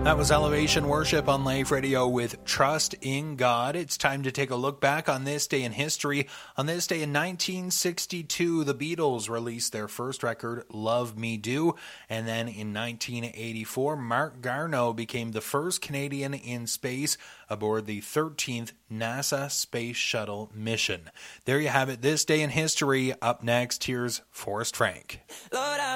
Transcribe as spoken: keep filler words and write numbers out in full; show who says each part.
Speaker 1: That was Elevation Worship on Life Radio with Trust in God. It's time to take a look back on this day in history. On this day in nineteen sixty-two, the Beatles released their first record, Love Me Do. And then in nineteen eighty-four, Mark Garneau became the first Canadian in space aboard the thirteenth NASA Space Shuttle mission. There you have it, this day in history. Up next, here's Forrest Frank. Lord,